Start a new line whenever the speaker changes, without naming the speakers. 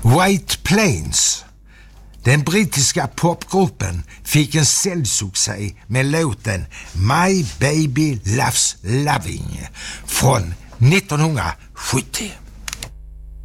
White Plains. Den brittiska popgruppen fick en säljsuccé med låten My Baby Loves Loving från 1970.